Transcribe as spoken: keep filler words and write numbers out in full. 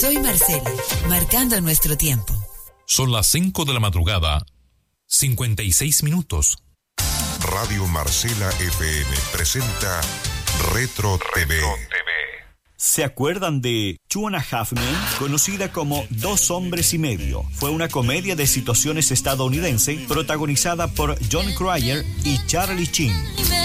Soy Marcela, marcando nuestro tiempo. Son las cinco de la madrugada, cincuenta y seis minutos. Radio Marcela F M presenta Retro T V. ¿Se acuerdan de Two and a Half Men? Conocida como Dos Hombres y Medio. Fue una comedia de situaciones estadounidense protagonizada por John Cryer y Charlie Sheen.